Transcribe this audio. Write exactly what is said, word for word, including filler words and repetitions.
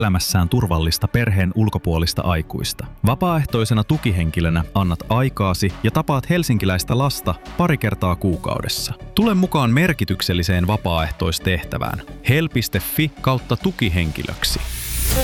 elämässään turvallista perheen ulkopuolista aikuista. Vapaaehtoisena tukihenkilönä annat aikaasi ja tapaat helsinkiläistä lasta pari kertaa kuukaudessa. Tule mukaan merkitykselliseen vapaaehtoistehtävään. hel piste fi kautta tukihenkilöksi.